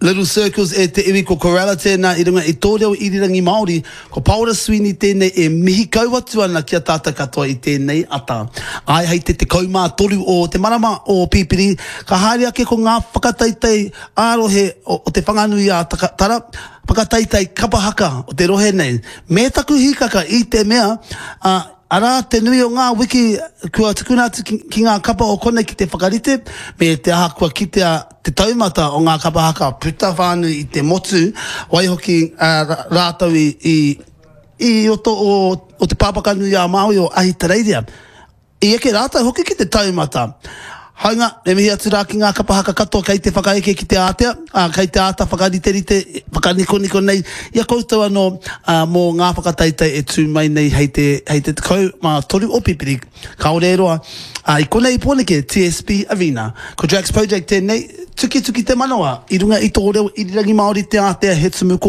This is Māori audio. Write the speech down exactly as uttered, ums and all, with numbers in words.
Little Circles e te iwi ko Corella tēnā i runga i tō reo irirangi Māori, ko Paula Sweeney tēnei e mihi kauatu ana kia tāta katoa i tēnei ata. Ai hei te te kaumā toru o te marama o Pipiri, ka haere ake ko ngā whakataitei ārohe o, o te whanganui a tara, whakataitei kapahaka o te rohe nei. Me taku hikaka i te mea, uh, ara te nui o ngā wiki kua tukuna atu ki, ki ngā kapa o kone ki te whakarite, me te aha kua kitea te taumata o ngā kapa haka puta whānu i te motu, waihoki uh, rātau i, i, i oto o, o te pāpakanui a Māui o Ahitereiria. I eke rātau hoki ki te taumata. Haunga, e mihi atu rā ki ngā kapa haka katoa kei te whakaeke ki te ātea, uh, kei te āta whakariterite, whakaniko-niko nei, ia koutou anō uh, mō ngā whakataitei e tū mai nei hei te, hei te tekau mā toru o Pipiri. Ka ore roa, uh, i konei pōneke T S P Arena, ko Drax Project tēnei, tuki tuki te manawa, i runga i tō reo irirangi Māori te ātea he tumu